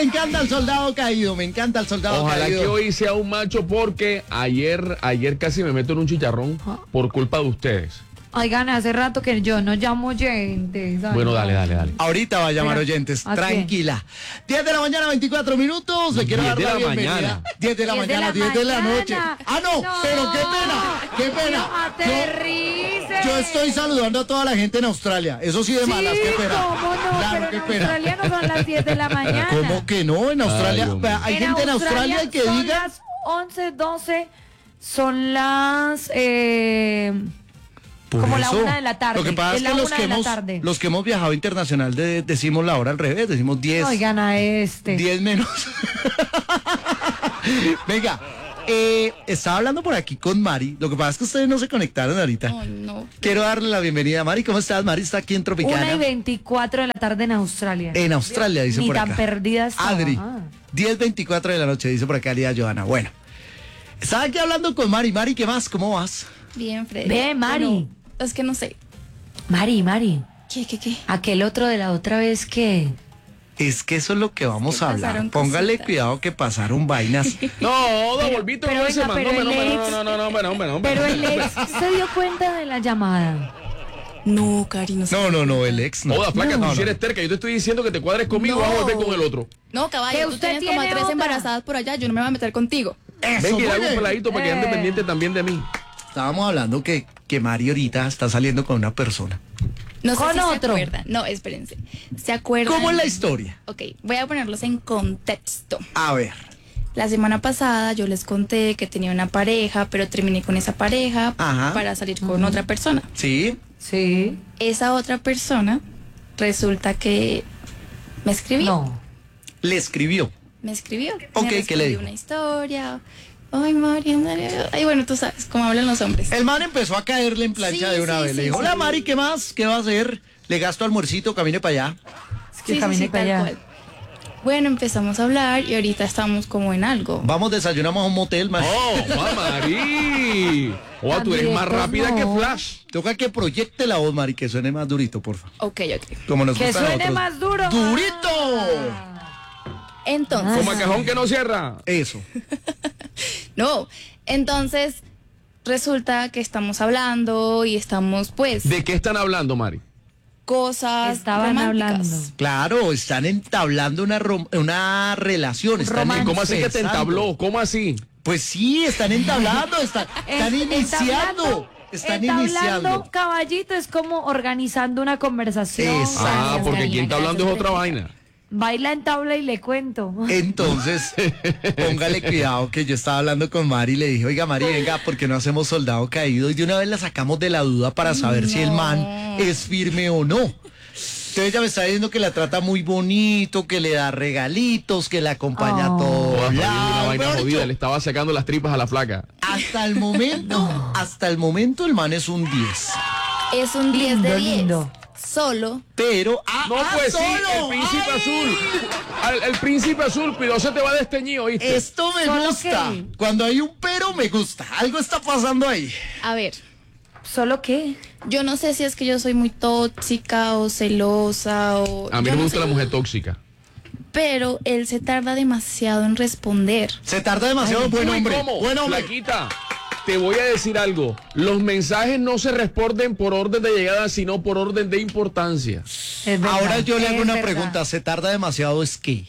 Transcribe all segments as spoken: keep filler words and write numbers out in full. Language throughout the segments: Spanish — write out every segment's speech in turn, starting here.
me encanta el soldado caído, me encanta el soldado Ojalá caído. que hoy sea un macho porque ayer, ayer casi me meto en un chicharrón por culpa de ustedes. Oigan, hace rato que yo no llamo oyentes. Ay, Bueno, no. dale, dale, dale. Ahorita va a llamar Pero, oyentes, ¿a qué? tranquila. diez de la mañana, veinticuatro minutos. Le quiero diez dar de la la bienvenida. mañana. diez de la diez de mañana, la diez de la mañana. noche. Ah, no, No. pero qué pena, qué pena. No, aterrice. Yo, yo estoy saludando a toda la gente en Australia. Eso sí de malas, qué pena. ¿Cómo no? Claro, Pero qué en pena. Australia no son las diez de la mañana. ¿Cómo que no? En Australia, Ay, hombre. hay gente en Australia que son diga. las once, doce, son las... Eh, Por como la eso. una de la tarde. Lo que pasa es, Es que la los una que, de la hemos, tarde. los que hemos viajado internacional de- decimos la hora al revés, decimos diez. Oigan a este. diez menos. Venga, eh, estaba hablando por aquí con Mari. Lo que pasa es que ustedes no se conectaron ahorita. Oh, no. Quiero darle la bienvenida a Mari. ¿Cómo estás? Mari está aquí en Tropicana. Una y veinticuatro de la tarde en Australia. En Australia, dice Ni por acá. tan perdida estaba. Adri, Ah. diez veinticuatro de la noche, dice por acá Lía Johanna. Bueno, estaba aquí hablando con Mari. Mari, ¿qué más? ¿Cómo vas? Bien, Freddy. Ve, Mari. Bueno, es que no sé. Mari, Mari, ¿Qué, qué, qué? aquel otro de la otra vez que... Es que eso es lo que vamos que a hablar. pasaron Póngale cositas. cuidado que pasaron vainas. No, Don Volvito, pero no ese venga, man. pero No, no, el no, ex- no, no, no, no, no, no, no. Pero el ex se dio cuenta de la llamada. No, Cari, no sé. No, no, no, el ex no. Joda, flaca, No, tú no, si eres terca. Yo te estoy diciendo que te cuadres conmigo y No. vas a volver con el otro. No, Que caballo, tú usted tienes como a tiene tres otra. embarazadas por allá. Yo no me voy a meter contigo. Eso, Ven que le hago muy un bien. peladito para que ande Eh. pendiente también de mí. Estábamos hablando que, que Mari ahorita está saliendo con una persona. No sé Con si otro. se acuerdan. No, espérense. ¿Se acuerdan? ¿Cómo es la historia? Ok, voy a ponerlos en contexto. A ver. La semana pasada yo les conté que tenía una pareja, pero terminé con esa pareja Ajá. para salir con otra persona. Sí. Sí. Esa otra persona resulta que me escribió. No. Le escribió. Me escribió. Ok, me ¿qué le respondió dijo? una historia. Ay, María, ay, bueno, tú sabes cómo hablan los hombres. El man empezó a caerle en plancha Sí, de una sí, vez. Le sí, dijo, sí. hola Mari, ¿qué más? ¿Qué va a hacer? Le gasto almuercito, camine para allá. Es que caminé para tal allá. cual. Bueno, empezamos a hablar y ahorita estamos como en algo. Vamos, desayunamos a un motel, man. ¡Oh, Mari! Joda, tú eres más Directos, rápida no. que Flash. Toca que proyecte la voz, Mari, que suene más durito, por favor. Ok, ok. Como nos Que gusta a suene nosotros. más duro. ¡Durito! Entonces, Como a cajón que no cierra. Eso. no, entonces resulta que estamos hablando y estamos pues ¿De qué están hablando, Mari? cosas Estaban románticas. hablando. Claro, están entablando una, rom- una relación. Están Romance. ¿Cómo así que te empezando. entabló? ¿Cómo así? Pues sí, están entablando, están, están Es- iniciando. Están entablando iniciando. caballito es como organizando una conversación. Exacto. Ah, Gracias, porque cariño, quien está hablando es gracias, otra Freddy. vaina. Baila en tabla y le cuento. Entonces, póngale cuidado que yo estaba hablando con Mari y le dije, oiga Mari, venga, ¿por qué no hacemos soldado caído? Y de una vez la sacamos de la duda para saber si el man es firme o no. Entonces ella me está diciendo que la trata muy bonito, que le da regalitos, que la acompaña a Oh. todos Joda, Mari, una lados. vaina Mejor jodida. dicho, Le estaba sacando las tripas a la flaca. hasta el momento, hasta el momento el man es un diez. Es un diez de Lindo, diez. lindo. Solo Pero, ah, No, ah, pues sí, solo. el príncipe ¡Ay! azul. Al- el príncipe azul, cuidado, se te va desteñido, ¿oíste? Esto me ¿Solo gusta. qué? Cuando hay un pero me gusta. Algo está pasando ahí. a ver, ¿Solo qué? yo no sé si es que yo soy muy tóxica o celosa o A mí yo no me no gusta sé, la mujer tóxica. pero él se tarda demasiado en responder. Se tarda demasiado. Buen Uy, hombre. ¿cómo? Buen hombre. Flaquita, te voy a decir algo. Los mensajes no se responden por orden de llegada, sino por orden de importancia. Es verdad, Ahora yo le hago es una verdad. pregunta. ¿Se tarda demasiado es qué?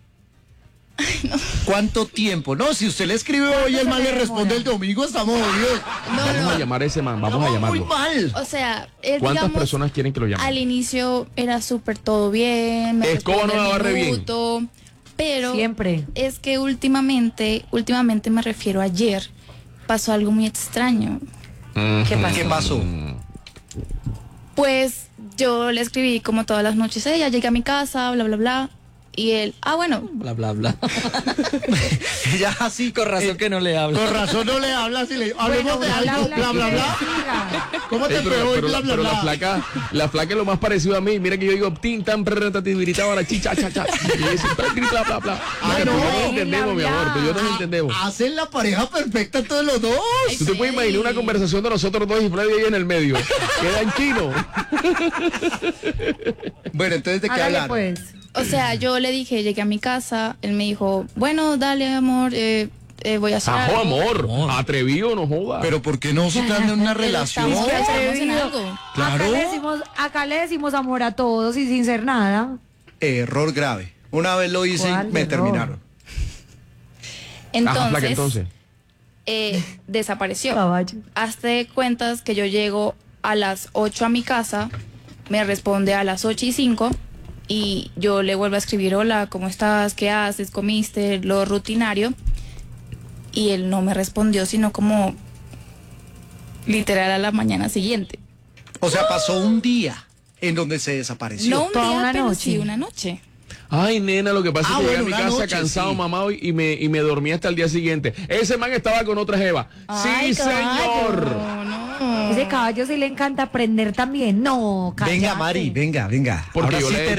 ¿Cuánto tiempo? No, si usted le escribe hoy, el se man le demora? responde el domingo, estamos jodidos. Vamos a llamar a ese man, vamos a Estamos muy llamarlo. mal. O sea, él ¿Cuántas digamos, personas quieren que lo llamen? al inicio era súper todo bien, me Escoba respondía no la al barre bien. minuto, pero Siempre. es que últimamente, últimamente me refiero a ayer, pasó algo muy extraño. ¿Qué pasó? ¿Qué pasó? Pues yo le escribí como todas las noches, "Hey, ya llegué a mi casa, bla, bla, bla". Y él, ah, bueno, Bla, bla, bla. Ella así. Con razón eh, que no le habla. Con razón no le hablas y le hablemos Bueno, de bla, algo, bla, bla, bla, ¿qué bla. siga? ¿Cómo te Ey, pero, pegó y pero bla, la- bla, pero la bla? flaca, la flaca es lo más parecido a mí. Mira que yo digo tin tan prerratativiritaba la chicha cha cha. Y ella dice bla bla bla. Ah, Flaca, tú y yo no. nos entendemos, mi amor. Tú y yo nos entendemos. Hacen la pareja perfecta todos los dos. Tú te puedes imaginar una conversación de nosotros dos y Freddy ahí en el medio. Queda en chino. Bueno, entonces, ¿de qué Hágale hablar? pues. O sea, yo le dije, llegué a mi casa, él me dijo, bueno, dale, amor, eh, eh, voy a hacer Ajo, algo. amor. Amor. Atrevido, no joda. Pero ¿por qué no se están en una relación? estamos- Qué Estamos en atrevido. algo. Claro. Acá le, decimos, acá le decimos amor a todos y sin ser nada. Error grave. Una vez lo hice y ¿Cuál me error? terminaron. Entonces, Ajá, flaca, entonces. eh, desapareció. Caballo. Hazte cuentas que yo llego a las ocho a mi casa, me responde a las ocho y cinco y yo le vuelvo a escribir, hola, ¿cómo estás? ¿Qué haces? ¿Comiste? Lo rutinario. Y él no me respondió, sino como literal a la mañana siguiente. O sea, pasó un día en donde se desapareció. No un Toda día, una pero noche. sí una noche. Ay, nena, lo que pasa Ah, es que llegué a bueno, mi una casa noche, cansado, sí. mamado, y me, y me dormí hasta el día siguiente. Ese man estaba con otra jeva. Ay, Sí, caballo, señor. no. Ese caballo sí le encanta aprender también. No, cállate. Venga, Mari, venga, venga. Porque Ahora yo sí le